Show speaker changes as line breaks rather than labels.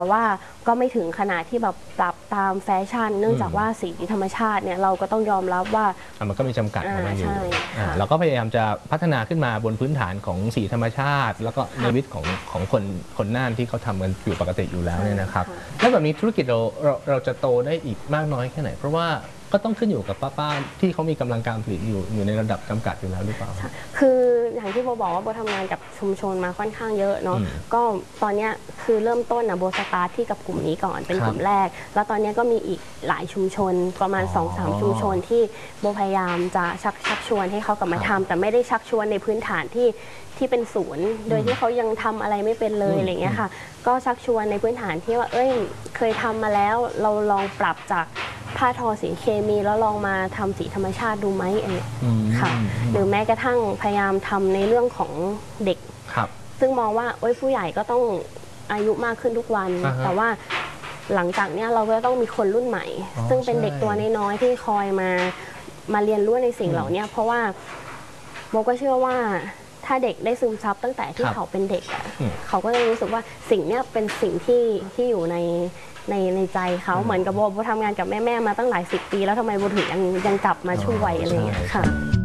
ว่าก็ไม่ถึงขนาดที่แบบปรับตามแฟชั่นเนื่องจากว่าสีธรรมชาติเนี่ยเราก็ต้องยอมรับว่า
มันก็มีจำกัดของมันอยู่เราก็พยายามจะพัฒนาขึ้นมาบนพื้นฐานของสีธรรมชาติแล้วก็ในวิถีของคนน่านที่เขาทำกันอยู่ปกติอยู่แล้วเนี่ยนะครับแล้วแบบนี้ธุรกิจเราจะโตได้อีกมากน้อยแค่ไหนเพราะว่าก็ต้องขึ้นอยู่กับป้าที่เขามีกำลังการผลิตอยู่ในระดับจำกัดอยู่แล้วหรือเปล่า
คืออย่างที่โบบอกว่าโบทำงานกับชุมชนมาค่อนข้างเยอะเนาะก็ตอนนี้คือเริ่มต้นนะโบสตาร์ทที่กับกลุ่มนี้ก่อนเป็นกลุ่มแรกแล้วตอนนี้ก็มีอีกหลายชุมชนประมาณ 2-3 ชุมชนที่โบพยายามจะชักชวนให้เขากลับมาทำแต่ไม่ได้ชักชวนในพื้นฐานที่เป็นศูนย์โดยที่เขายังทำอะไรไม่เป็นเลยอะไรเงี้ยค่ะก็ชักชวนในพื้นฐานที่ว่าเคยทำมาแล้วเราลองปรับจากผ้าทอสีเคมีแล้วลองมาทำสีธรรมชาติดูไหมค่ะหรือแม้กระทั่งพยายามทำในเรื่องของเด็กซึ่งมองว่าผู้ใหญ่ก็ต้องอายุมากขึ้นทุกวันแต่ว่าหลังจากนี้เราก็ต้องมีคนรุ่นใหม่ซึ่งเป็นเด็กตัวน้อยๆที่คอยมาเรียนรู้ในสิ่งเหล่านี้เพราะว่าโบก็เชื่อว่าถ้าเด็กได้ซึมซับตั้งแต่ที่เขาเป็นเด็กเขาก็จะรู้สึกว่าสิ่งนี้เป็นสิ่งที่อยู่ในใจเขาเหมือนกับโบทำงานกับแม่มาตั้งหลาย10 ปีแล้วทำไมโบถึงยังกลับมาช่วยอะไรอย่างเงี้ยค่ะ